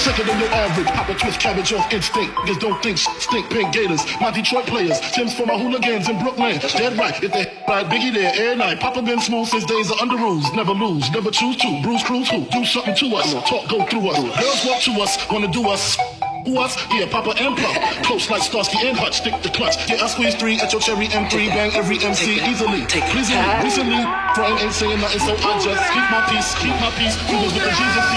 Sicker than your average. Pop a twist cabbage off instinct. Niggas don't think stink pink gators. My Detroit players. Tim's for my hooligans in Brooklyn. Dead right. If they right, Biggie there, air night. Papa been smooth since days of under rules. Never lose, never choose to. Bruise, cruise, who? Do something to us. Talk, go through us. Girls walk to us, wanna do us. Who us? Yeah, Papa and Plum. Close like Starsky and Hutch, stick the clutch. Yeah, I squeeze 3 at your cherry M3. Bang every MC easily. Pleasingly, recently, Brian ain't saying nothing, so I just keep my peace. We was with the Jesus.